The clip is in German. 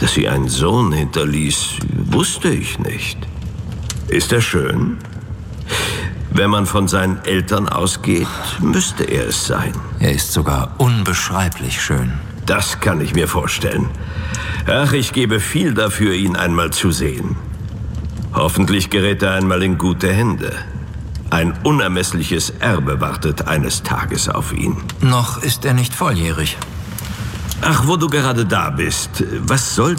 Dass sie einen Sohn hinterließ, wusste ich nicht. Ist er schön? Wenn man von seinen Eltern ausgeht, müsste er es sein. Er ist sogar unbeschreiblich schön. Das kann ich mir vorstellen. Ach, ich gebe viel dafür, ihn einmal zu sehen. Hoffentlich gerät er einmal in gute Hände. Ein unermessliches Erbe wartet eines Tages auf ihn. Noch ist er nicht volljährig. Ach, wo du gerade da bist, was soll